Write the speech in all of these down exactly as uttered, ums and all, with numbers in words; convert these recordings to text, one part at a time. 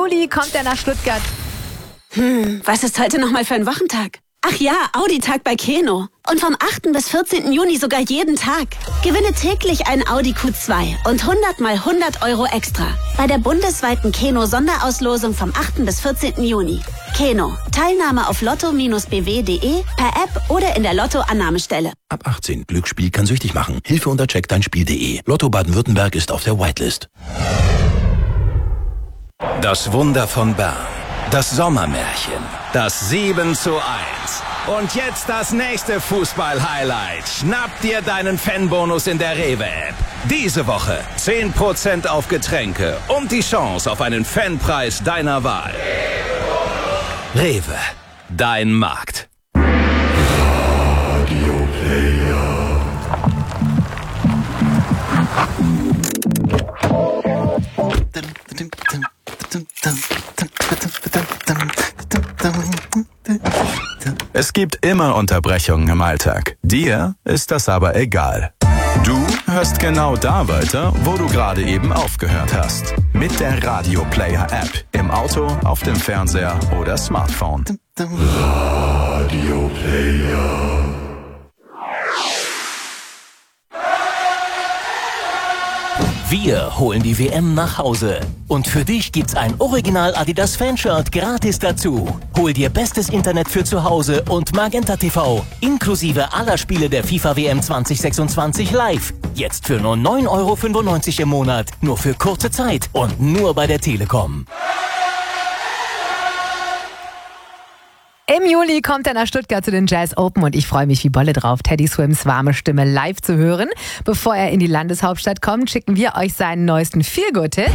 Juli kommt er nach Stuttgart. Hm, was ist heute nochmal für ein Wochentag? Ach ja, Audi-Tag bei Keno. Und vom achten bis vierzehnten Juni sogar jeden Tag. Gewinne täglich einen Audi Q zwei und hundert mal hundert Euro extra. Bei der bundesweiten Keno-Sonderauslosung vom achten bis vierzehnten Juni. Keno. Teilnahme auf lotto Bindestrich b w Punkt de, per App oder in der Lotto-Annahmestelle. Ab achtzehn. Glücksspiel kann süchtig machen. Hilfe unter check dein Spiel punkt de. Lotto Baden-Württemberg ist auf der Whitelist. Das Wunder von Bern. Das Sommermärchen. Das sieben zu eins. Und jetzt das nächste Fußball-Highlight. Schnapp dir deinen Fanbonus in der Rewe-App. Diese Woche zehn Prozent auf Getränke und die Chance auf einen Fanpreis deiner Wahl. Rewe, dein Markt. Radio Player. Es gibt immer Unterbrechungen im Alltag. Dir ist das aber egal. Du hörst genau da weiter, wo du gerade eben aufgehört hast. Mit der Radio Player App. Im Auto, auf dem Fernseher oder Smartphone. Radio Player. Wir holen die W M nach Hause. Und für dich gibt's ein Original Adidas Fanshirt gratis dazu. Hol dir bestes Internet für zu Hause und Magenta T V. Inklusive aller Spiele der FIFA W M zwanzig sechsundzwanzig live. Jetzt für nur neun Euro fünfundneunzig im Monat. Nur für kurze Zeit und nur bei der Telekom. Im Juli kommt er nach Stuttgart zu den Jazz Open und ich freue mich wie Bolle drauf, Teddy Swims warme Stimme live zu hören. Bevor er in die Landeshauptstadt kommt, schicken wir euch seinen neuesten Feel-Good-Hit.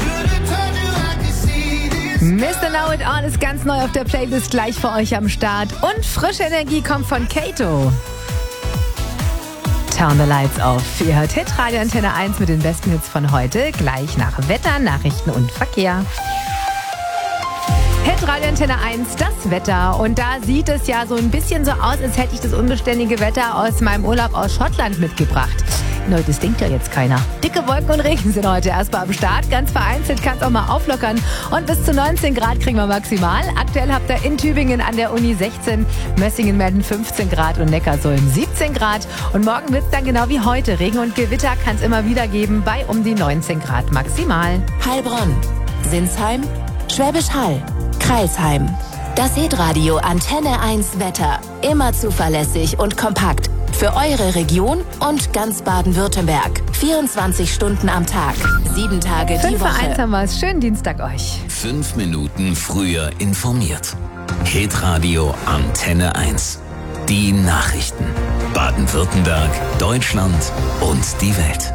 Mister Know It On ist ganz neu auf der Playlist, gleich für euch am Start. Und frische Energie kommt von Kato. Turn the Lights Off. Ihr hört Hitradio Antenne eins mit den besten Hits von heute, gleich nach Wetter, Nachrichten und Verkehr. Hitradio Antenne eins, das Wetter. Und da sieht es ja so ein bisschen so aus, als hätte ich das unbeständige Wetter aus meinem Urlaub aus Schottland mitgebracht. Leute, das denkt ja jetzt keiner. Dicke Wolken und Regen sind heute erstmal am Start. Ganz vereinzelt kann es auch mal auflockern. Und bis zu neunzehn Grad kriegen wir maximal. Aktuell habt ihr in Tübingen an der Uni sechzehn, Mössingen melden fünfzehn Grad und Neckarsulm siebzehn Grad. Und morgen wird es dann genau wie heute. Regen und Gewitter kann es immer wieder geben bei um die neunzehn Grad maximal. Heilbronn, Sinsheim, Schwäbisch Hall, Kreisheim. Das Hitradio Antenne eins Wetter. Immer zuverlässig und kompakt. Für eure Region und ganz Baden-Württemberg. vierundzwanzig Stunden am Tag. Sieben Tage die fünf Woche. Uhr eins haben wir es. Schönen Dienstag euch. Fünf Minuten früher informiert. Hitradio Antenne eins. Die Nachrichten. Baden-Württemberg, Deutschland und die Welt.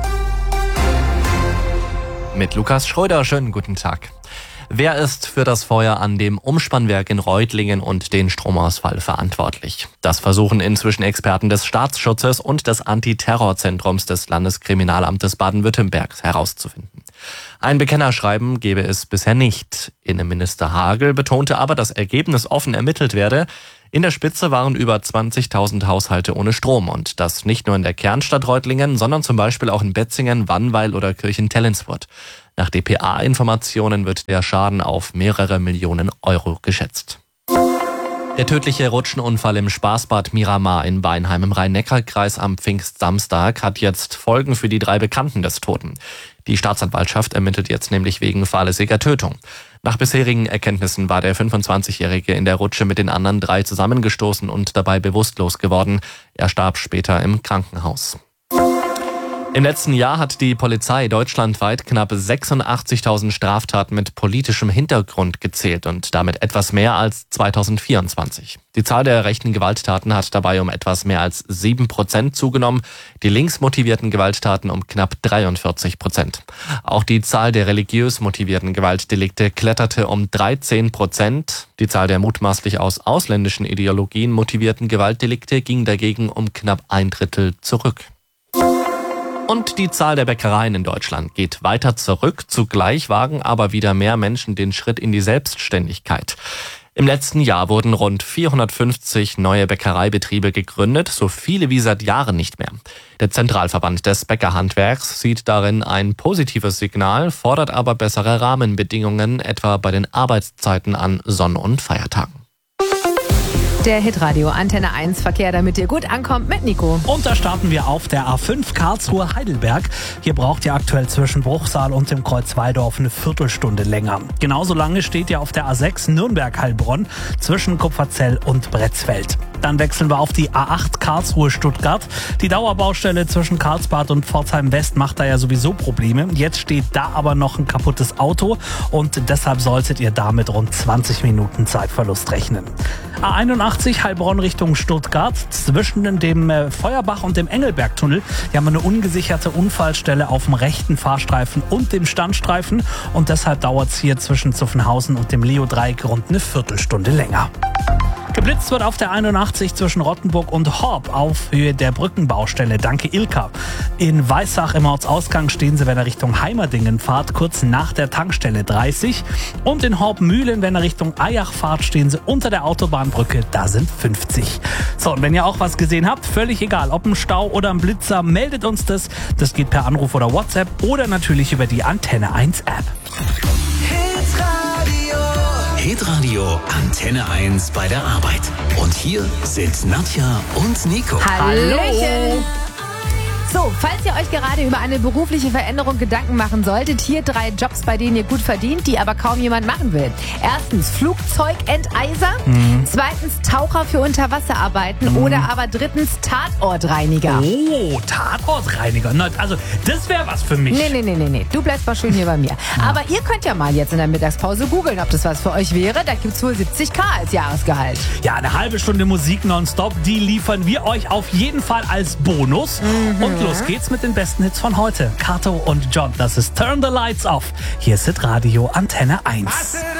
Mit Lukas Schröder, schönen guten Tag. Wer ist für das Feuer an dem Umspannwerk in Reutlingen und den Stromausfall verantwortlich? Das versuchen inzwischen Experten des Staatsschutzes und des Antiterrorzentrums des Landeskriminalamtes Baden-Württembergs herauszufinden. Ein Bekennerschreiben gebe es bisher nicht. Innenminister Hagel betonte aber, dass Ergebnis offen ermittelt werde. In der Spitze waren über zwanzigtausend Haushalte ohne Strom und das nicht nur in der Kernstadt Reutlingen, sondern zum Beispiel auch in Betzingen, Wannweil oder Kirchen-Tellensfurt. Nach D P A-Informationen wird der Schaden auf mehrere Millionen Euro geschätzt. Der tödliche Rutschenunfall im Spaßbad Miramar in Weinheim im Rhein-Neckar-Kreis am Pfingstsamstag hat jetzt Folgen für die drei Bekannten des Toten. Die Staatsanwaltschaft ermittelt jetzt nämlich wegen fahrlässiger Tötung. Nach bisherigen Erkenntnissen war der fünfundzwanzigjährige in der Rutsche mit den anderen drei zusammengestoßen und dabei bewusstlos geworden. Er starb später im Krankenhaus. Im letzten Jahr hat die Polizei deutschlandweit knapp sechsundachtzigtausend Straftaten mit politischem Hintergrund gezählt und damit etwas mehr als zweitausendvierundzwanzig. Die Zahl der rechten Gewalttaten hat dabei um etwas mehr als sieben Prozent zugenommen, die linksmotivierten Gewalttaten um knapp dreiundvierzig Prozent. Auch die Zahl der religiös motivierten Gewaltdelikte kletterte um dreizehn Prozent. Die Zahl der mutmaßlich aus ausländischen Ideologien motivierten Gewaltdelikte ging dagegen um knapp ein Drittel zurück. Und die Zahl der Bäckereien in Deutschland geht weiter zurück. Zugleich wagen aber wieder mehr Menschen den Schritt in die Selbstständigkeit. Im letzten Jahr wurden rund vierhundertfünfzig neue Bäckereibetriebe gegründet, so viele wie seit Jahren nicht mehr. Der Zentralverband des Bäckerhandwerks sieht darin ein positives Signal, fordert aber bessere Rahmenbedingungen, etwa bei den Arbeitszeiten an Sonn- und Feiertagen. Der Hitradio Antenne eins Verkehr, damit ihr gut ankommt mit Nico. Und da starten wir auf der A fünf Karlsruhe-Heidelberg. Hier braucht ihr aktuell zwischen Bruchsal und dem Kreuz Weidorf eine Viertelstunde länger. Genauso lange steht ihr auf der A sechs Nürnberg-Heilbronn zwischen Kupferzell und Bretzfeld. Dann wechseln wir auf die A acht Karlsruhe-Stuttgart. Die Dauerbaustelle zwischen Karlsbad und Pforzheim-West macht da ja sowieso Probleme. Jetzt steht da aber noch ein kaputtes Auto und deshalb solltet ihr da mit rund zwanzig Minuten Zeitverlust rechnen. A einundachtzig Heilbronn Richtung Stuttgart. Zwischen dem äh, Feuerbach und dem Engelbergtunnel hier haben wir eine ungesicherte Unfallstelle auf dem rechten Fahrstreifen und dem Standstreifen. Und deshalb dauert es hier zwischen Zuffenhausen und dem Leo-Dreieck rund eine Viertelstunde länger. Geblitzt wird auf der einundachtzig zwischen Rottenburg und Horb auf Höhe der Brückenbaustelle. Danke Ilka. In Weissach im Ortsausgang stehen Sie, wenn ihr Richtung Heimerdingen fahrt, kurz nach der Tankstelle dreißig. Und in Horb-Mühlen, wenn ihr Richtung Eyach fahrt, stehen Sie unter der Autobahnbrücke, da sind fünfzig. So, und wenn ihr auch was gesehen habt, völlig egal, ob ein Stau oder ein Blitzer, meldet uns das. Das geht per Anruf oder WhatsApp oder natürlich über die Antenne eins App. Hitradio Antenne eins bei der Arbeit. Und hier sind Nadja und Nico. Hallöchen! So, falls ihr euch gerade über eine berufliche Veränderung Gedanken machen solltet, hier drei Jobs, bei denen ihr gut verdient, die aber kaum jemand machen will. Erstens Flugzeugenteiser, mhm. zweitens Taucher für Unterwasserarbeiten mhm. oder aber drittens Tatortreiniger. Oh, Tatortreiniger. Also, das wäre was für mich. Nee, nee, nee, nee, nee. Du bleibst mal schön hier bei mir. Ja. Aber ihr könnt ja mal jetzt in der Mittagspause googeln, ob das was für euch wäre. Da gibt's wohl siebzig K als Jahresgehalt. Ja, eine halbe Stunde Musik nonstop, die liefern wir euch auf jeden Fall als Bonus. Mhm. Und los geht's mit den besten Hits von heute. Kato und John, das ist Turn the Lights Off. Hier ist Hitradio Antenne eins.